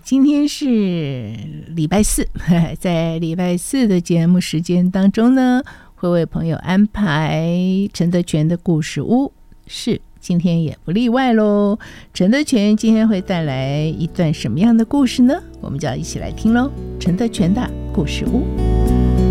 今天是礼拜四，在礼拜四的节目时间当中呢，会为朋友安排陈德全的故事屋，是今天也不例外咯。陈德全今天会带来一段什么样的故事呢？我们就要一起来听咯。陈德全的故事屋。